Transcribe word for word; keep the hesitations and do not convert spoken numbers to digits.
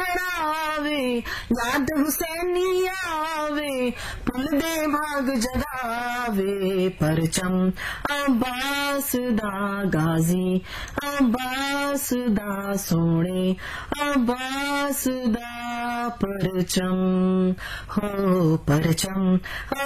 बनावे, याद हुसैनी आवे, पुल दे भाग जगावे। परचम अब्बास दा गाजी, अब्बास दा सोने, अब्बास दा परचम हो परचम